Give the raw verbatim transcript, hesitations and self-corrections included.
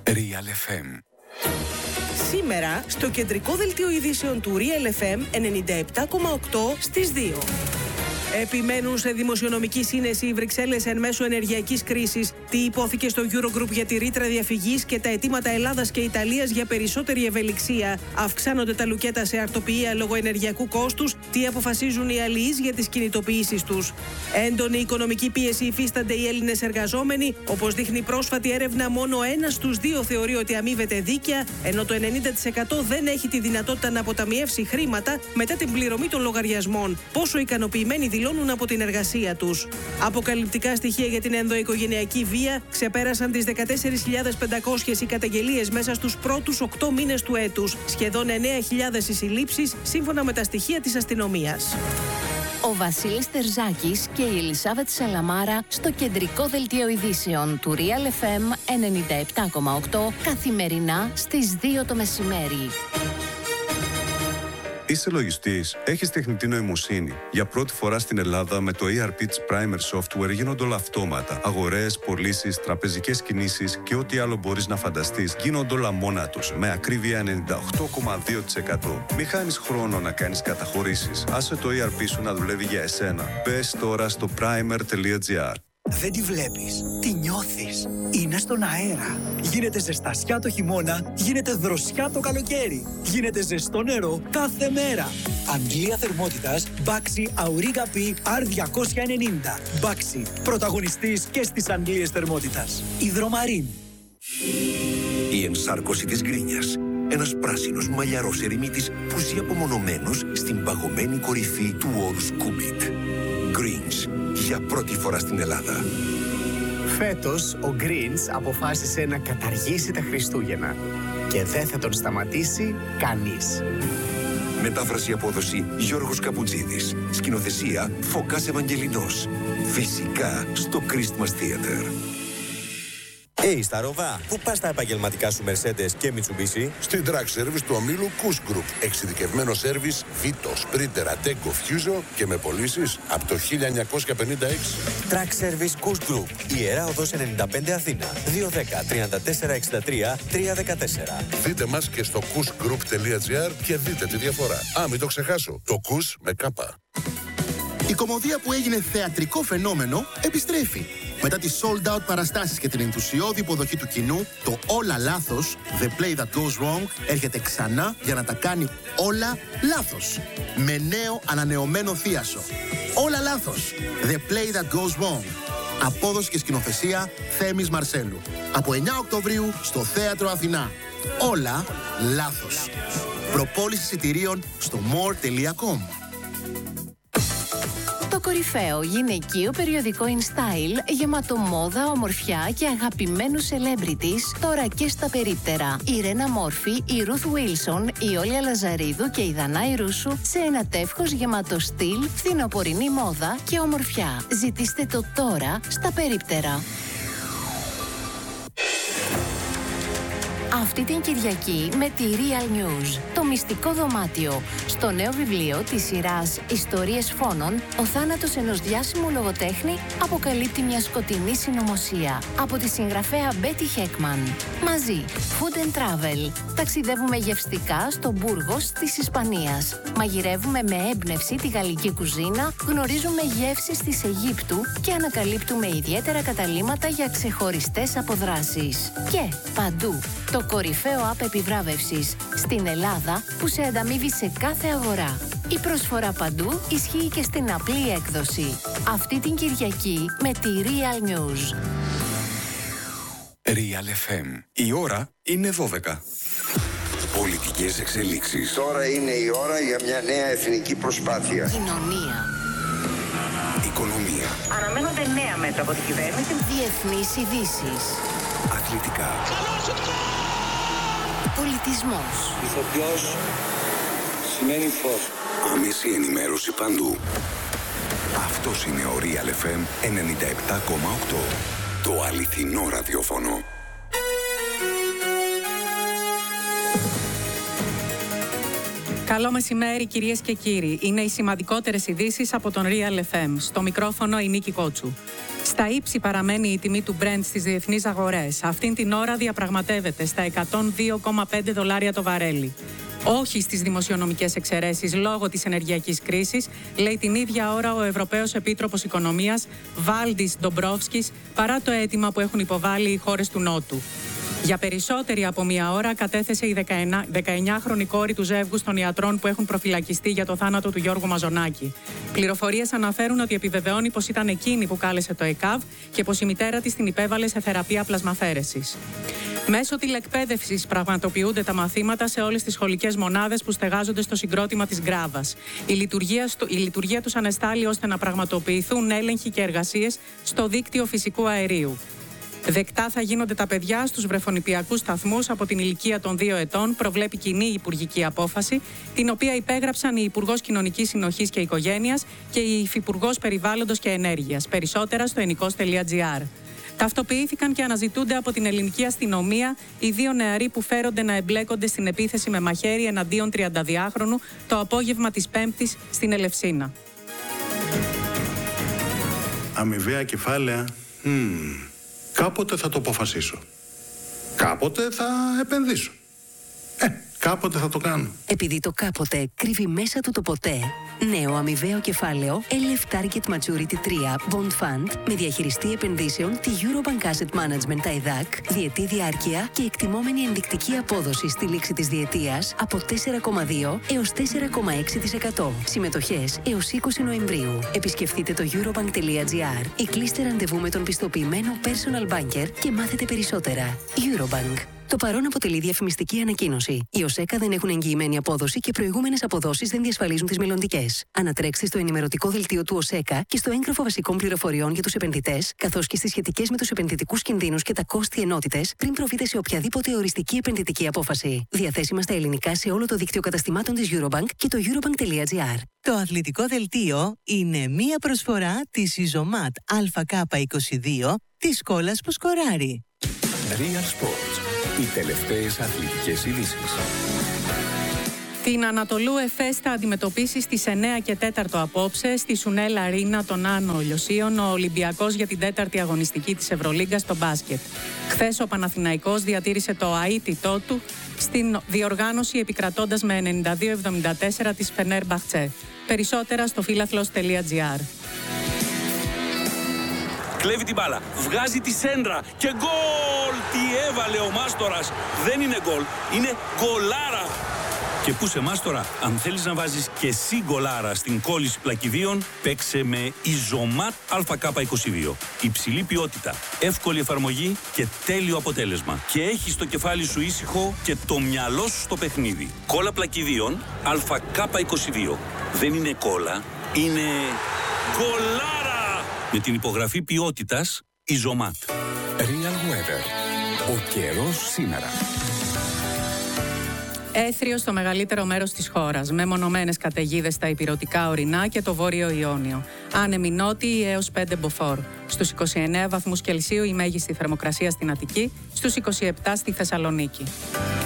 Real εφ εμ. Σήμερα, στο κεντρικό δελτίο ειδήσεων του Real εφ εμ ενενήντα επτά κόμμα οκτώ στις δύο. Επιμένουν σε δημοσιονομική σύνεση οι Βρυξέλλες εν μέσω ενεργειακής κρίσης. Τι υπόθηκε στο Eurogroup για τη ρήτρα διαφυγής και τα αιτήματα Ελλάδας και Ιταλίας για περισσότερη ευελιξία. Αυξάνονται τα λουκέτα σε αρτοποιία λόγω ενεργειακού κόστους. Τι αποφασίζουν οι αλληλείς για τις κινητοποιήσεις τους. Έντονη οικονομική πίεση υφίστανται οι Έλληνες εργαζόμενοι. Όπως δείχνει πρόσφατη έρευνα, μόνο ένας στους δύο θεωρεί ότι αμείβεται δίκαια, ενώ το ενενήντα τοις εκατό δεν έχει τη δυνατότητα να αποταμιεύσει χρήματα μετά την πληρωμή των λογαριασμών. Πόσο ικανοποιημένοι δηλώνουν από την εργασία τους. Αποκαλυπτικά στοιχεία για την ενδοοικογενειακή βία ξεπέρασαν τις δεκατέσσερις χιλιάδες πεντακόσιες οι καταγγελίες μέσα στους πρώτους οκτώ μήνες του έτους. Σχεδόν εννέα χιλιάδες οι συλλήψεις, σύμφωνα με τα στοιχεία της αστυνομίας. Ο Βασίλης Τερζάκης και η Ελισάβετ Σαλαμάρα στο κεντρικό δελτίο ειδήσεων του Real εφ εμ ενενήντα επτά κόμμα οκτώ καθημερινά στις δύο το μεσημέρι. Είσαι λογιστής, έχεις τεχνητή νοημοσύνη. Για πρώτη φορά στην Ελλάδα με το ι αρ πι της Primer Software γίνονται όλα αυτόματα. Αγορές, πωλήσεις, τραπεζικές κινήσεις και ό,τι άλλο μπορείς να φανταστείς γίνονται όλα μόνα τους, με ακρίβεια ενενήντα οκτώ κόμμα δύο τοις εκατό. Μη χάνεις χρόνο να κάνεις καταχωρήσεις. Άσε το ι αρ πι σου να δουλεύει για εσένα. Μπες τώρα στο primer τελεία τζι άρ. Δεν τη βλέπεις, τη νιώθεις. Είναι στον αέρα. Γίνεται ζεστασιά το χειμώνα, γίνεται δροσιά το καλοκαίρι. Γίνεται ζεστό νερό κάθε μέρα. Αγγλία θερμότητας Baxi Auriga P αρ διακόσια ενενήντα. Baxi, πρωταγωνιστής και στις αγγλίες θερμότητας. Υδρομαρίν. Η ενσάρκωση της γκρίνιας. Ένας πράσινος μαλλιαρός ερημίτης που ζει απομονωμένος στην παγωμένη κορυφή του όρους Κούμπιτ. Greens, για πρώτη φορά στην Ελλάδα. Φέτος ο Greens αποφάσισε να καταργήσει τα Χριστούγεννα και δεν θα τον σταματήσει κανείς. Μετάφραση απόδοση Γιώργος Καπουτζίδης. Σκηνοθεσία Φωκάς Ευαγγελινός. Φυσικά στο Christmas Theater. Hey, Σταρόβα, πού πας τα επαγγελματικά σου Mercedes και Mitsubishi? Στην Track Service του ομίλου Kuss Group. Εξειδικευμένο σέρβις Vito, Sprinter, Ateco, Fuso και με πωλήσεις από το χίλια εννιακόσια πενήντα έξι. Track Service Kuss Group. Ιερά Οδός ενενήντα πέντε Αθήνα. δύο ένα μηδέν, τρία τέσσερα έξι τρία, τρία ένα τέσσερα. Δείτε μας και στο kuss group τελεία τζι άρ και δείτε τη διαφορά. Α, μην το ξεχάσω. Το Kuss με κάπα. Η κωμωδία που έγινε θεατρικό φαινόμενο επιστρέφει. Μετά τις sold out παραστάσεις και την ενθουσιώδη υποδοχή του κοινού, το Όλα Λάθος, The Play That Goes Wrong, έρχεται ξανά για να τα κάνει όλα λάθος. Με νέο ανανεωμένο θίασο. Όλα Λάθος, The Play That Goes Wrong. Απόδοση και σκηνοθεσία Θέμης Μαρσέλου. Από εννέα Οκτωβρίου στο Θέατρο Αθηνά. Όλα Λάθος. Προπόληση εισιτηρίων στο more τελεία com. Το κορυφαίο γυναικείο περιοδικό InStyle, γεμάτο μόδα, ομορφιά και αγαπημένους celebrities, τώρα και στα περίπτερα. Η Ρένα Μόρφη, η Ruth Wilson, η Όλια Λαζαρίδου και η Δανάη Ρούσου σε ένα τεύχος γεμάτο στυλ, φθινοπορεινή μόδα και ομορφιά. Ζητήστε το τώρα στα περίπτερα. Αυτή την Κυριακή με τη Real News, το μυστικό δωμάτιο. Στο νέο βιβλίο της σειράς «Ιστορίες φόνων», ο θάνατος ενός διάσημου λογοτέχνη αποκαλύπτει μια σκοτεινή συνωμοσία. Από τη συγγραφέα Betty Heckman. Μαζί, Food and Travel. Ταξιδεύουμε γευστικά στο Μπούργος της Ισπανίας. Μαγειρεύουμε με έμπνευση τη γαλλική κουζίνα, γνωρίζουμε γεύσεις της Αιγύπτου και ανακαλύπτουμε ιδιαίτερα καταλύματα για ξεχωριστές αποδράσεις. Και παντού, το κορυφαίο app επιβράβευσης στην Ελλάδα που σε ανταμείβει σε κάθε αγορά. Η προσφορά παντού ισχύει και στην απλή έκδοση. Αυτή την Κυριακή με τη Real News. Real εφ εμ. Η ώρα είναι δώδεκα. Πολιτικές εξελίξεις. Τώρα είναι η ώρα για μια νέα εθνική προσπάθεια. Κοινωνία. Οικονομία. Αναμένονται νέα μέτρα από την κυβέρνηση. Διεθνείς ειδήσεις. Αθλητικά. Πολιτισμός. Ηθοποιός σημαίνει φως. Άμεση ενημέρωση παντού. Αυτός είναι ο Real εφ εμ ενενήντα επτά κόμμα οκτώ. Το αληθινό ραδιόφωνο. Καλό μεσημέρι κυρίες και κύριοι. Είναι οι σημαντικότερες ειδήσεις από τον Real εφ εμ. Στο μικρόφωνο η Νίκη Κότσου. Στα ύψη παραμένει η τιμή του Brent στις διεθνείς αγορές. Αυτήν την ώρα διαπραγματεύεται στα εκατόν δύο κόμμα πέντε δολάρια το βαρέλι. Όχι στις δημοσιονομικές εξαιρέσεις λόγω της ενεργειακής κρίσης, λέει την ίδια ώρα ο Ευρωπαίος Επίτροπος Οικονομίας Βάλντις Ντομπρόφσκης, παρά το αίτημα που έχουν υποβάλει οι χώρες του Νότου. Για περισσότερη από μία ώρα κατέθεσε η δεκαεννιάχρονη κόρη του ζεύγους των ιατρών που έχουν προφυλακιστεί για το θάνατο του Γιώργου Μαζονάκη. Πληροφορίες αναφέρουν ότι επιβεβαιώνει πως ήταν εκείνη που κάλεσε το ΕΚΑΒ και πως η μητέρα της την υπέβαλε σε θεραπεία πλασμαφέρεσης. Μέσω τηλεκπαίδευσης πραγματοποιούνται τα μαθήματα σε όλες τις σχολικές μονάδες που στεγάζονται στο συγκρότημα της Γκράβας. Η λειτουργία, στο, η λειτουργία τους ανεστάλλει ώστε να πραγματοποιηθούν έλεγχοι και εργασίες στο δίκτυο φυσικού αερίου. Δεκτά θα γίνονται τα παιδιά στους βρεφονηπιακούς σταθμούς από την ηλικία των δύο ετών, προβλέπει κοινή υπουργική απόφαση, την οποία υπέγραψαν η Υπουργός Κοινωνικής Συνοχής και Οικογένειας και η Υφυπουργός Περιβάλλοντος και Ενέργειας. Περισσότερα στο ενικός τελεία τζι άρ. Ταυτοποιήθηκαν και αναζητούνται από την ελληνική αστυνομία οι δύο νεαροί που φέρονται να εμπλέκονται στην επίθεση με μαχαίρι εναντίον τριανταδυάχρονου το απόγευμα της Πέμπτης στην Ελευσίνα. Αμοιβαία κεφάλαια. Mm. Κάποτε θα το αποφασίσω. Κάποτε θα επενδύσω. Ε, κάποτε θα το κάνω. Επειδή το κάποτε κρύβει μέσα του το ποτέ. Νέο αμοιβαίο κεφάλαιο ελ εφ Target Maturity τρία Bond Fund με διαχειριστή επενδύσεων τη Eurobank Asset Management τα ΕΔΑΚ, διετή διάρκεια και εκτιμόμενη ενδεικτική απόδοση στη λήξη της διετίας από τέσσερα κόμμα δύο έως τέσσερα κόμμα έξι τοις εκατό. Συμμετοχές έως είκοσι Νοεμβρίου. Επισκεφτείτε το eurobank τελεία τζι άρ ή κλείστε ραντεβού με τον πιστοποιημένο personal banker και μάθετε περισσότερα. Eurobank. Το παρόν αποτελεί διαφημιστική ανακοίνωση. Οι ΟΣΕΚΑ δεν έχουν εγγυημένη απόδοση και προηγούμενες αποδόσεις δεν διασφαλίζουν τις μελλοντικές. Ανατρέξτε στο ενημερωτικό δελτίο του ΟΣΕΚΑ και στο έγγραφο βασικών πληροφοριών για τους επενδυτές, καθώς και στις σχετικές με τους επενδυτικούς κινδύνους και τα κόστη ενότητες, πριν προβείτε σε οποιαδήποτε οριστική επενδυτική απόφαση. Διαθέσιμα στα ελληνικά σε όλο το δίκτυο καταστημάτων της Eurobank και το eurobank τελεία τζι άρ. Το αθλητικό δελτίο είναι μία προσφορά της Ιζωμάτ Α Κ είκοσι δύο της κόλλας που σκοράρει. Real Sports. Οι τελευταίες αθλητικές ειδήσεις. Την Ανατολού Εφές θα αντιμετωπίσει στις εννέα και τέσσερα απόψε στη Σουνέλ Αρίνα των Άνω Λιωσίων ο Ολυμπιακός για την τέταρτη αγωνιστική της Ευρωλίγκας στο μπάσκετ. Χθες ο Παναθηναϊκός διατήρησε το αίτητό του στην διοργάνωση επικρατώντας με ενενήντα δύο εβδομήντα τέσσερα της Φενέρμπαχτσε. Περισσότερα στο φίλαθλος τελεία τζι άρ. Κλέβει την μπάλα, βγάζει τη σέντρα και γκολ! Τι έβαλε ο Μάστορας! Δεν είναι γκολ, είναι γκολάρα! Και πού σε Μάστορα, αν θέλεις να βάζεις και εσύ γκολάρα στην κόλληση πλακιδίων, παίξε με Ιζωμάτ Α Κ είκοσι δύο. Υψηλή ποιότητα, εύκολη εφαρμογή και τέλειο αποτέλεσμα. Και έχεις το κεφάλι σου ήσυχο και το μυαλό σου στο παιχνίδι. Κόλλα πλακιδίων Α Κ είκοσι δύο. Δεν είναι κόλλα, είναι γκολάρα! Με την υπογραφή ποιότητας Ιζωμάτ. Real Weather. Ο καιρός σήμερα. Έθριο στο μεγαλύτερο μέρος της χώρας, με μονομένες καταιγίδες στα ηπειρωτικά ορεινά και το βόρειο Ιόνιο. Άνεμοι νότιοι έως πέντε μποφόρ. Στους είκοσι εννέα βαθμούς Κελσίου η μέγιστη θερμοκρασία στην Αττική, στους είκοσι επτά στη Θεσσαλονίκη.